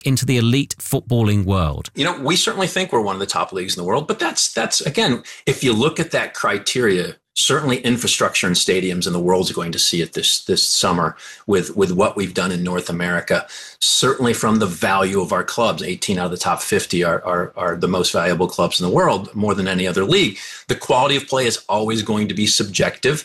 into the elite footballing world? You know, we certainly think we're one of the top leagues in the world, but that's again, if you look at that criteria, certainly infrastructure and stadiums in the world's going to see it this summer with what we've done in North America. Certainly from the value of our clubs, 18 out of the top 50 are the most valuable clubs in the world, more than any other league. The quality of play is always going to be subjective.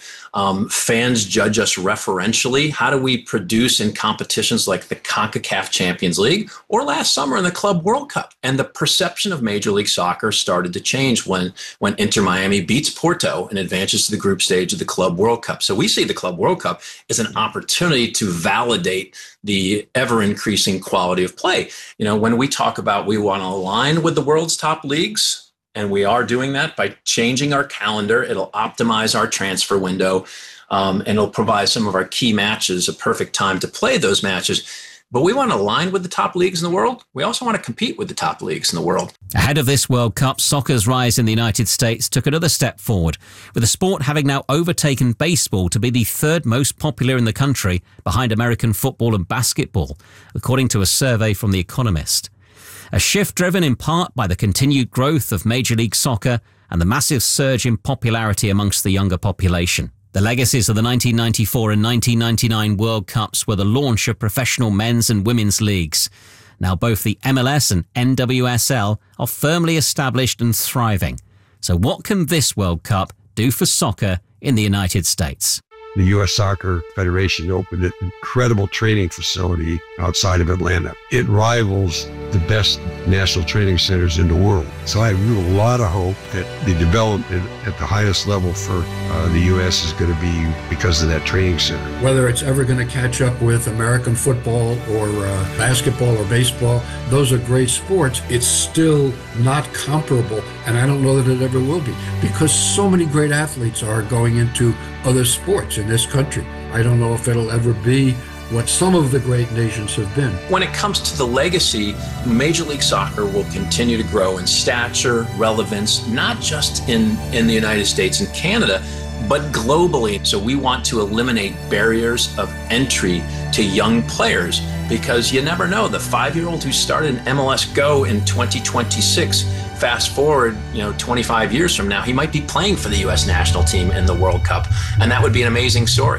Fans judge us referentially. How do we produce in competitions like the CONCACAF Champions League or last summer in the Club World Cup? And the perception of Major League Soccer started to change when Inter Miami beats Porto and advances to the group stage of the Club World Cup. So we see the Club World Cup as an opportunity to validate the ever-increasing quality of play. You know, when we talk about we want to align with the world's top leagues, and we are doing that by changing our calendar, it'll optimize our transfer window, and it'll provide some of our key matches a perfect time to play those matches. But we want to align with the top leagues in the world. We also want to compete with the top leagues in the world. Ahead of this World Cup, soccer's rise in the United States took another step forward, with the sport having now overtaken baseball to be the third most popular in the country, behind American football and basketball, according to a survey from The Economist. A shift driven in part by the continued growth of Major League Soccer and the massive surge in popularity amongst the younger population. The legacies of the 1994 and 1999 World Cups were the launch of professional men's and women's leagues. Now both the MLS and NWSL are firmly established and thriving. So what can this World Cup do for soccer in the United States? The U.S. Soccer Federation opened an incredible training facility outside of Atlanta. It rivals the best national training centers in the world. So I have a lot of hope that the development at the highest level for the U.S. is going to be because of that training center. Whether it's ever going to catch up with American football or basketball or baseball, those are great sports. It's still not comparable, and I don't know that it ever will be, because so many great athletes are going into other sports in this country. I don't know if it'll ever be what some of the great nations have been. When it comes to the legacy, Major League Soccer will continue to grow in stature, relevance, not just in the United States and Canada, but globally. So we want to eliminate barriers of entry to young players, because you never know, the 5-year-old who started in MLS Go in 2026, fast forward, 25 years from now, he might be playing for the U.S. national team in the World Cup. And that would be an amazing story.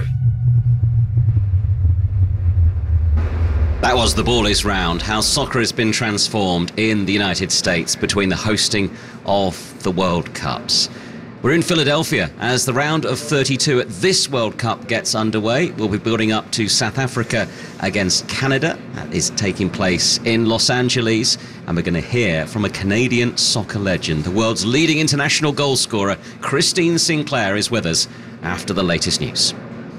That was The Ball Is Round, how soccer has been transformed in the United States between the hosting of the World Cups. We're in Philadelphia as the round of 32 at this World Cup gets underway. We'll be building up to South Africa against Canada. That is taking place in Los Angeles. And we're going to hear from a Canadian soccer legend. The world's leading international goal scorer, Christine Sinclair, is with us after the latest news.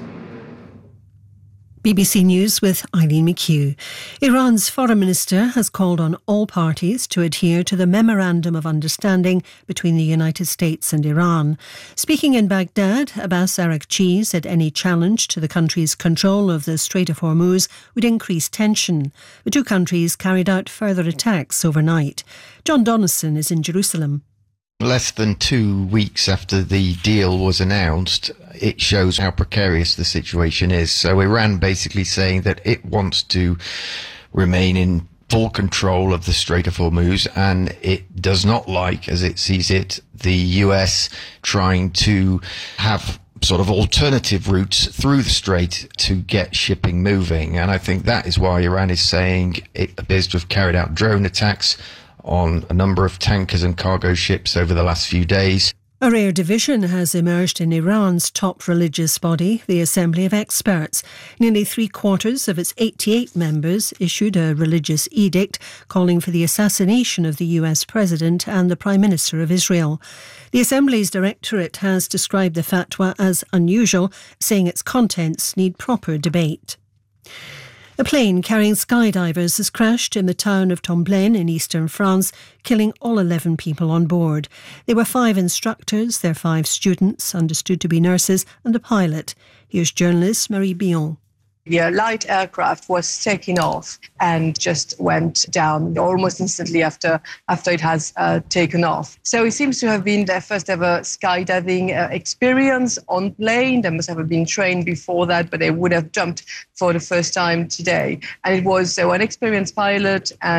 BBC News with Eileen McHugh. Iran's foreign minister has called on all parties to adhere to the Memorandum of Understanding between the United States and Iran. Speaking in Baghdad, Abbas Araghchi said any challenge to the country's control of the Strait of Hormuz would increase tension. The two countries carried out further attacks overnight. John Donnison is in Jerusalem. Less than 2 weeks after the deal was announced, it shows how precarious the situation is. So Iran basically saying that it wants to remain in full control of the Strait of Hormuz, and it does not like, as it sees it, the US trying to have sort of alternative routes through the strait to get shipping moving. And I think that is why Iran is saying it appears to have carried out drone attacks on a number of tankers and cargo ships over the last few days. A rare division has emerged in Iran's top religious body, the Assembly of Experts. Nearly 3/4 of its 88 members issued a religious edict calling for the assassination of the US President and the Prime Minister of Israel. The Assembly's directorate has described the fatwa as unusual, saying its contents need proper debate. A plane carrying skydivers has crashed in the town of Tomblaine in eastern France, killing all 11 people on board. There were 5 instructors, their 5 students, understood to be nurses, and a pilot. Here's journalist Marie Bion. The light aircraft was taking off and just went down almost instantly after it has taken off. So it seems to have been their first ever skydiving experience on plane. They must have been trained before that, but they would have jumped for the first time today. And it was an experienced pilot and